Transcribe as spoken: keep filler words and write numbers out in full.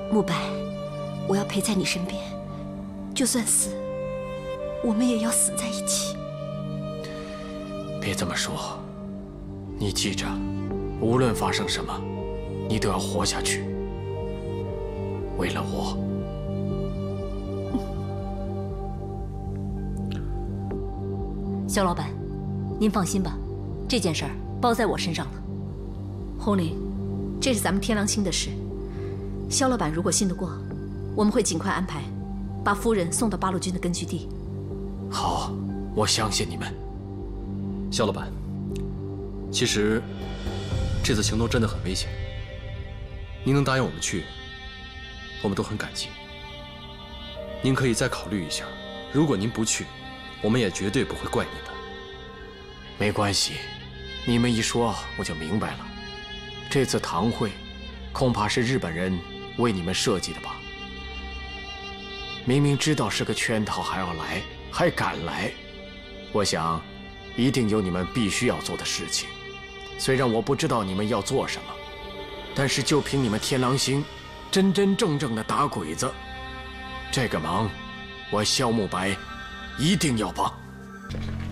慕白，我要陪在你身边，就算死，我们也要死在一起。 别这么说，你记着，无论发生什么，你都要活下去。为了我。 肖老板，您放心吧，这件事儿包在我身上了。红玲，这是咱们天狼星的事，肖老板如果信得过，我们会尽快安排，把夫人送到八路军的根据地。 好，我相信你们。 肖老板，其实这次行动真的很危险，您能答应我们去，我们都很感激。您可以再考虑一下，如果您不去，我们也绝对不会怪您的。 没关系，你们一说我就明白了。这次堂会，恐怕是日本人为你们设计的吧？明明知道是个圈套，还要来，还敢来，我想，一定有你们必须要做的事情。虽然我不知道你们要做什么，但是就凭你们天狼星，真真正正的打鬼子，这个忙，我萧慕白一定要帮。